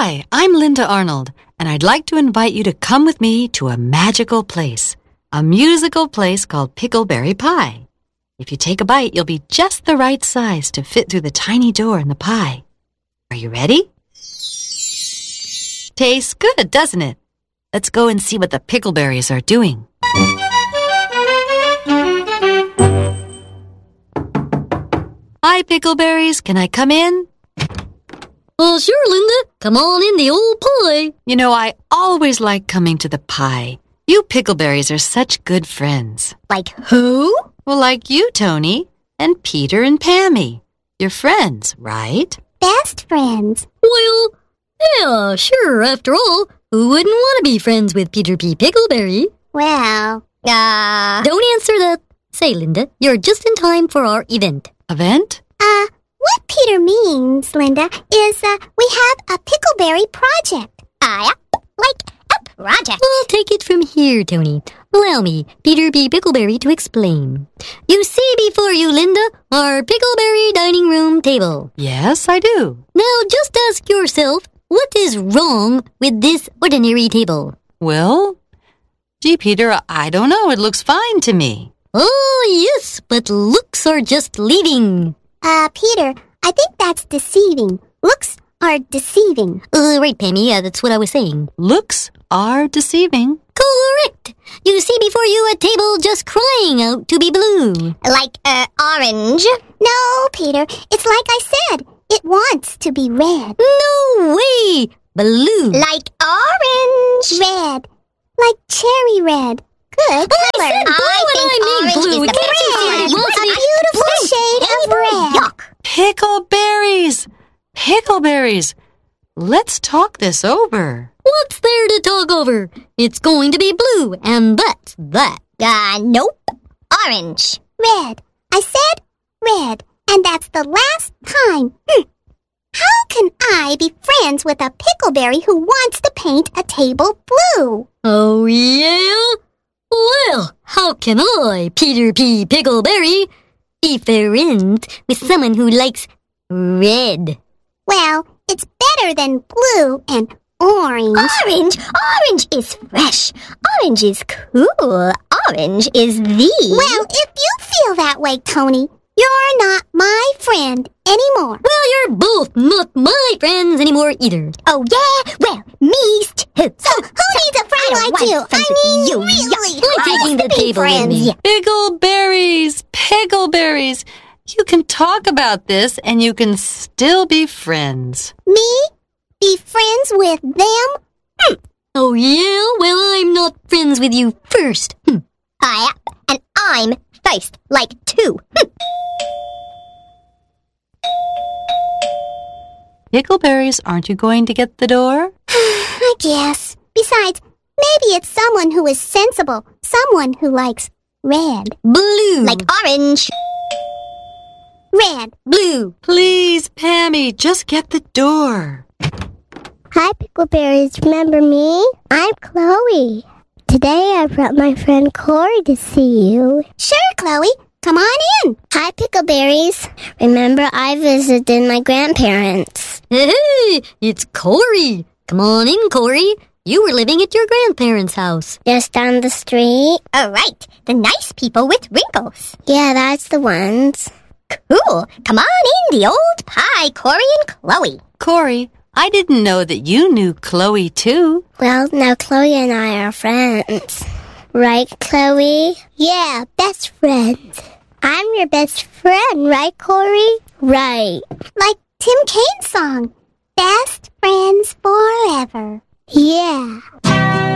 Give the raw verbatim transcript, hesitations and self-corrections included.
Hi, I'm Linda Arnold, and I'd like to invite you to come with me to a magical place, a musical place called Pickleberry Pie. If you take a bite, you'll be just the right size to fit through the tiny door in the pie. Are you ready? Tastes good, doesn't it? Let's go and see what the pickleberries are doing. Hi, pickleberries. Can I come in? Oh, sure, Linda. Come on in the old pie. You know, I always like coming to the pie. You pickleberries are such good friends. Like who? Well, like you, Tony, and Peter and Pammy. You're friends, right? Best friends. Well, yeah, sure. After all, who wouldn't want to be friends with Peter P. Pickleberry? Well, uh... Don't answer that. Say, Linda, you're just in time for our event. Event? Uh, what Peter means, Linda, is, uh, we have a pickleberry project. Uh, like a project. I'll take it from here, Tony. Allow me, Peter P. Pickleberry, to explain. You see before you, Linda, our pickleberry dining room table. Yes, I do. Now just ask yourself, what is wrong with this ordinary table? Well, gee, Peter, I don't know. It looks fine to me. Oh, yes, but looks are just leaving. Uh, Peter, I think that's deceiving. Looks are deceiving. Uh, right, Pammy, uh, that's what I was saying. Looks are deceiving. Correct. You see before you a table just crying out to be blue. Like, uh, orange? No, Peter, it's like I said. It wants to be red. No way! Blue. Like orange. Red. Like cherry red. Good I color. said blue I and I mean think blue. orange is Can't you see the it red. wants A to be beautiful blue? shade of red. Yuck. Pickleberries! Pickleberries! Let's talk this over. What's there to talk over? It's going to be blue, and that's that. Uh, nope. Orange. Red. I said red. And that's the last time. Hm. How can I be friends with a pickleberry who wants to paint a table blue? Oh, yeah? Well, how can I, Peter P. Pickleberry, be friends with someone who likes red? Well, it's better than blue and orange. Orange? Orange is fresh. Orange is cool. Orange is the... Well, if you feel that way, Tony, you're not my friend anymore. Well, you're both not my friends anymore either. Oh, yeah? Well, me too. So, who needs a friend like you? I mean, you really I'm taking the table with me. Pickleberries! Pickleberries! You can talk about this and you can still be friends. Me? Be friends with them? Hm. Oh, yeah? Well, I'm not friends with you first. Hm. I am, and I'm first, like two. Hm. Pickleberries, aren't you going to get the door? I guess. Besides, maybe it's someone who is sensible. Someone who likes red. Blue. Like orange. Red. Blue. Please, Pammy, just get the door. Hi, Pickleberries. Remember me? I'm Chloe. Today I brought my friend Corey to see you. Sure, Chloe. Come on in. Hi, Pickleberries. Remember I visited my grandparents. Hey, it's Corey. Come on in, Corey. You were living at your grandparents' house. Just down the street? Oh, right. The nice people with wrinkles. Yeah, that's the ones. Cool. Come on in, the old pie, Corey and Chloe. Corey, I didn't know that you knew Chloe, too. Well, now Chloe and I are friends. Right, Chloe? Yeah, best friends. I'm your best friend, right, Corey? Right. Like Tim Kaine's song, Best Friends Forever. Yeah.